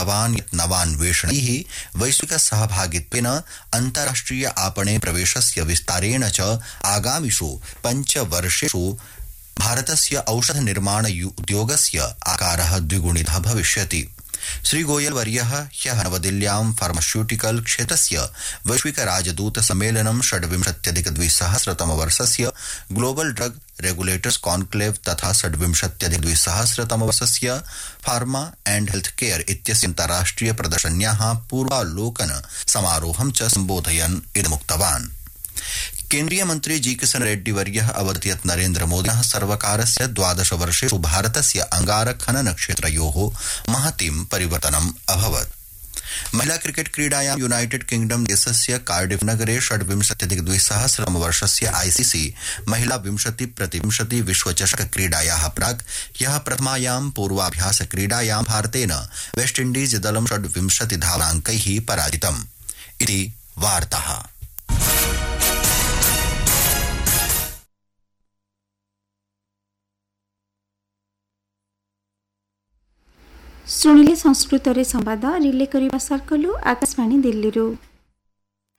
उक्तवान् यत् नवान्वेषणैः वैश्विक सहभागित्वेन अन्ताराष्ट्रिय आपणे प्रवेशस्य विस्तारेण च आगामिषु 5 वर्षेषु भारतस्य औषध निर्माण उद्योगस्य आकारः द्विगुणितः भविष्यति। श्री गोयल वर्यः ह्यः नवदिल्ल्यां फार्मास्यूटिकल क्षेत्रस्य वैश्विक राजदूत सम्मेलनं 26-द्विसहस्रतम वर्षस्य ग्लोबल ड्रग रेगुलेटर्स कॉन्क्लेव तथा 26-द्विसहस्रतम वर्षस्य फार्मा एंड हेल्थ केयर इत्यस्य अन्ताराष्ट्रिय प्रदर्शन्याः पूर्वालोकन समारोहं च सम्बोधयन् इदमुक्तवान्। केन्द्रीय मंत्री जी किशन रेड्डी वर्यः अवदत् यत् नरेन्द्र मोदिनः सर्वकारस्य 12 वर्षेषु भारतस्य अंगारखनन क्षेत्रयोः महतीं परिवर्तनम् अभवत्। महिला क्रिकेट क्रीडायां यूनाइटेड किंगडम देशस्य कार्डिफ नगरे 26-द्विसहस्रतम वर्षस्य आईसीसी महिला 20x20 विश्वचषक क्रीडायाः प्राक् ह्यः प्रथमायां पूर्वाभ्यास क्रीडायां भारतेन वेस्ट इंडीज दलं 26 धावनाङ्कैः पराजितम्। इति वार्ताः। शुणिले संस्कृत रे संवाद रिले करिबा सर्कलु आकाशवाणी दिल्ली रु।